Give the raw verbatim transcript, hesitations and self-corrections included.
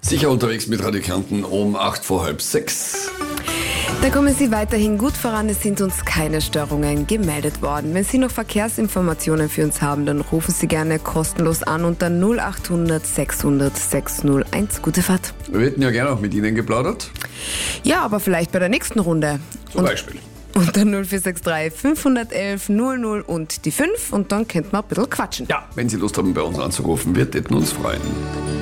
Sicher unterwegs mit Radikanten um acht vor halb sechs. Da kommen Sie weiterhin gut voran, es sind uns keine Störungen gemeldet worden. Wenn Sie noch Verkehrsinformationen für uns haben, dann rufen Sie gerne kostenlos an unter null acht hundert sechshundert sechshunderteins. Gute Fahrt. Wir hätten ja gerne auch mit Ihnen geplaudert. Ja, aber vielleicht bei der nächsten Runde. Zum und Beispiel. Unter null vier sechs drei fünf eins eins null null und die fünf und dann könnten wir ein bisschen quatschen. Ja, wenn Sie Lust haben, bei uns anzurufen, wir täten uns freuen.